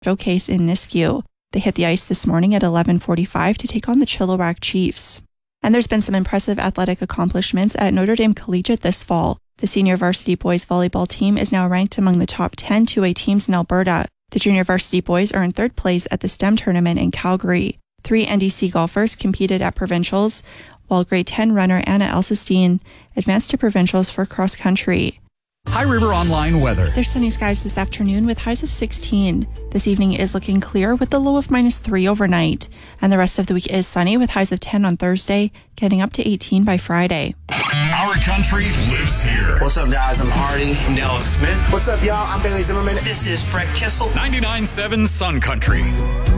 showcase in Nisku. They hit the ice this morning at 11:45 to take on the Chilliwack Chiefs. And there's been some impressive athletic accomplishments at Notre Dame Collegiate this fall. The senior varsity boys volleyball team is now ranked among the top 10 2A teams in Alberta. The junior varsity boys earned third place at the STEM tournament in Calgary. 3 NDC golfers competed at provincials, while grade 10 runner Anna Elsestein advanced to provincials for cross country. High River Online weather. There's sunny skies this afternoon with highs of 16. This evening is looking clear with the low of -3 overnight. And the rest of the week is sunny with highs of 10 on Thursday, getting up to 18 by Friday. Our country lives here. What's up, guys? I'm Hardy. Dallas Smith. What's up, y'all? I'm Bailey Zimmerman. This is Brett Kissel. 99.7 Sun Country.